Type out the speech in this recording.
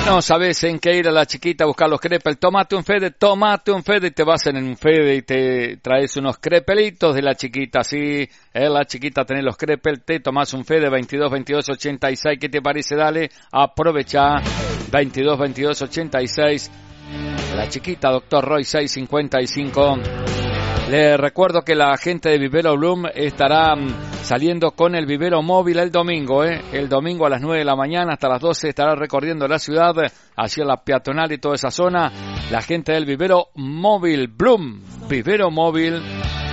No sabes en qué ir a la chiquita a buscar los crepes. Tomate un Fede y te vas en un Fede y te traes unos crepelitos de la chiquita. Sí, la chiquita tenés los crepes, te tomás un Fede 22 22 86. ¿Qué te parece? Dale, aprovecha 22 22 86. La chiquita, Doctor Roy 655. Le recuerdo que la gente de Vivero Bloom estará saliendo con el vivero móvil el domingo, El domingo a las 9 de la mañana hasta las 12 estará recorriendo la ciudad, hacia la peatonal y toda esa zona. La gente del vivero móvil Bloom, vivero móvil